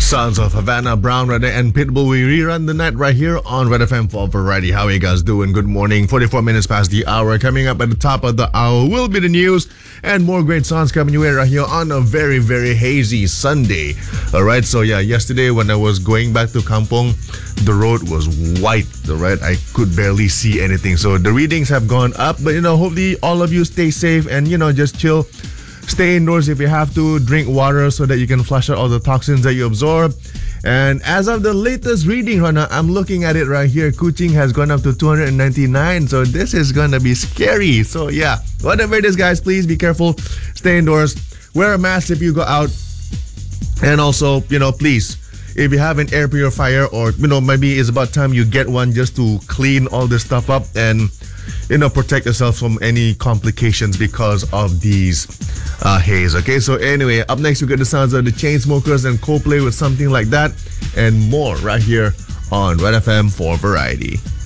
Sounds of Havana, Brown Rider, and Pitbull. We rerun the night right here on Red FM for Variety. How are you guys doing? Good morning. 44 minutes past the hour. Coming up at the top of the hour will be the news and more great songs coming your way right here on a very, very hazy Sunday. All right. So yeah, yesterday when I was going back to Kampong, the road was white. All right. I could barely see anything. So the readings have gone up, but hopefully all of you stay safe and just chill. Stay indoors if you have to. Drink water so that you can flush out all the toxins that you absorb. And as of the latest reading, Rana, I'm looking at it right here. Kuching has gone up to 299. So this is going to be scary. So yeah, whatever it is, guys, please be careful. Stay indoors. Wear a mask if you go out. And also, please, if you have an air purifier or, maybe it's about time you get one just to clean all this stuff up and, protect yourself from any complications because of these haze. Okay, so anyway, up next we get the sounds of the Chainsmokers and Coldplay with Something Like That and more right here on Red FM for Variety.